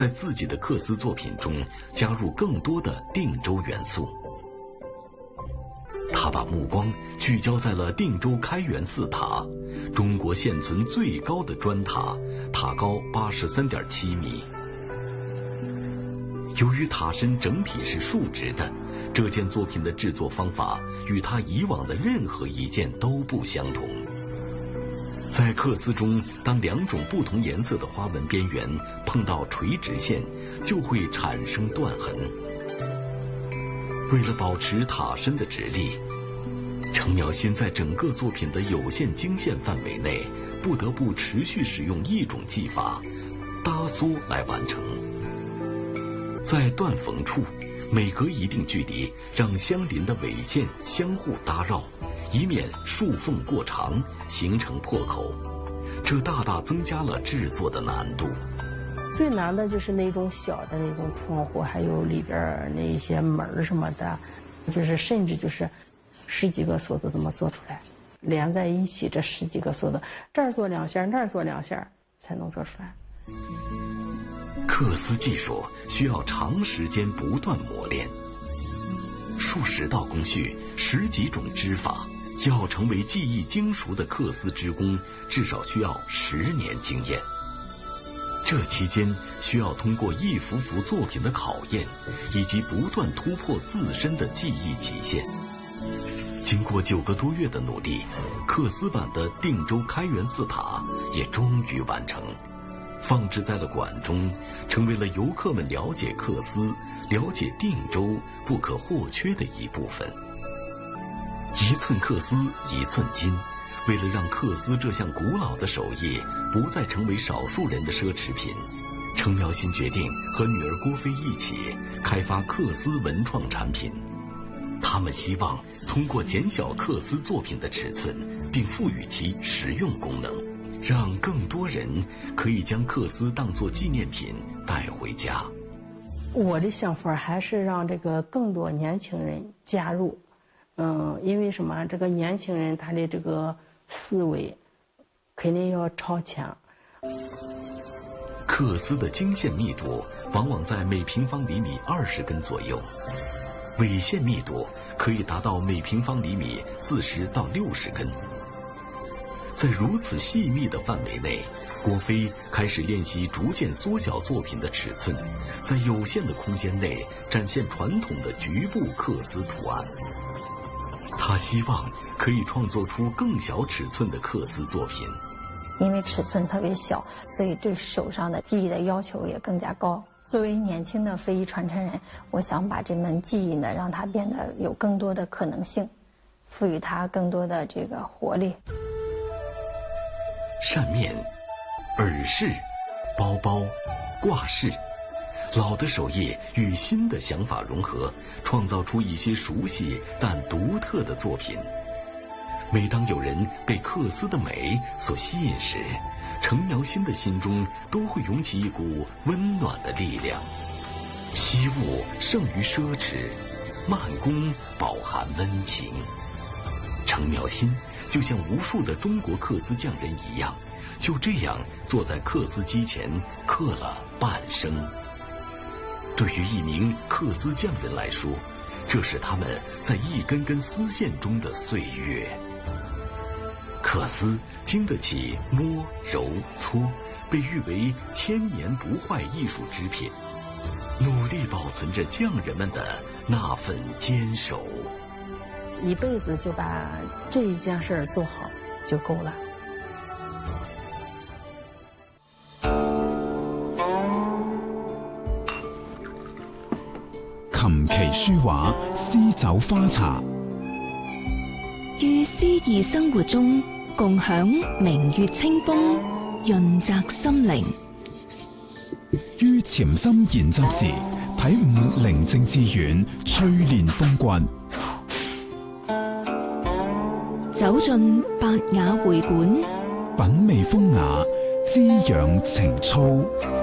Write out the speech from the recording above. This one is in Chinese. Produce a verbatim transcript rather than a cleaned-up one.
在自己的克斯作品中加入更多的定州元素。他把目光聚焦在了定州开元寺塔，中国现存最高的砖塔，塔高八十三点七米。由于塔身整体是竖直的，这件作品的制作方法与他以往的任何一件都不相同。在克斯中，当两种不同颜色的花纹边缘碰到垂直线，就会产生断痕。为了保持塔身的直立，程苗新在整个作品的有限经线范围内，不得不持续使用一种技法——搭缩来完成。在断缝处，每隔一定距离，让相邻的纬线相互搭绕，以免竖缝过长，形成破口。这大大增加了制作的难度。 最难的就是那种小的那种窗户，还有里边那些门什么的，就是甚至就是十几个锁子怎么做出来，连在一起这十几个锁子，这儿做两下，那儿做两下，才能做出来。 克斯技术需要长时间不断磨练，数十道工序，十几种织法，要成为技艺精熟的克斯织工，至少需要十年经验。这期间需要通过一幅幅作品的考验，以及不断突破自身的技艺极限。经过九个多月的努力，克斯版的定州开元寺塔也终于完成，放置在了馆中，成为了游客们了解克斯、了解定州不可或缺的一部分。一寸克斯一寸金，为了让克斯这项古老的手艺不再成为少数人的奢侈品，程苗新决定和女儿郭飞一起开发克斯文创产品。他们希望通过减小克斯作品的尺寸，并赋予其实用功能，让更多人可以将克斯当作纪念品带回家。 我的想法还是让这个更多年轻人加入，嗯，因为什么？这个年轻人他的这个思维肯定要超前。 克斯的经线密度往往在每平方厘米二十根左右，纬线密度可以达到每平方厘米四十到六十根。在如此细密的范围内，郭飞开始练习逐渐缩小作品的尺寸，在有限的空间内展现传统的局部克斯图案。他希望可以创作出更小尺寸的克斯作品。 因为尺寸特别小，所以对手上的技艺的要求也更加高。作为年轻的非遗传承人，我想把这门技艺呢，让它变得有更多的可能性，赋予它更多的这个活力。 扇面、耳饰、包包、挂饰，老的手艺与新的想法融合，创造出一些熟悉但独特的作品。每当有人被克斯的美所吸引时，程苗新的心中都会涌起一股温暖的力量。惜物胜于奢侈，慢工饱含温情。程苗新就像无数的中国克斯匠人一样，就这样坐在克斯机前刻了半生。对于一名克斯匠人来说，这是他们在一根根丝线中的岁月。克斯经得起摸揉搓，被誉为千年不坏艺术织品，努力保存着匠人们的那份坚守。 一辈子就把这一件事做好就够了。 琴棋書畫詩酒花茶， 於詩意生活中共享明月清風，潤澤心靈。 於潛心研習時，體悟寧靜致遠，淬煉風骨。 走進百雅會館， 品味風雅，滋養情操。